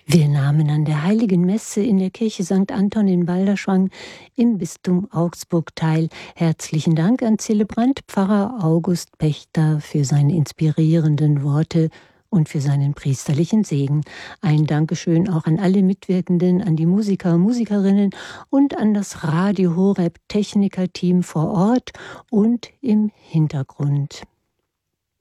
Wir nahmen an der Heiligen Messe in der Kirche St. Anton in Balderschwang im Bistum Augsburg teil. Herzlichen Dank an Zelebrant Pfarrer August Pächter für seine inspirierenden Worte und für seinen priesterlichen Segen. Ein Dankeschön auch an alle Mitwirkenden, an die Musiker, Musikerinnen und an das Radio Horeb Technikerteam vor Ort und im Hintergrund.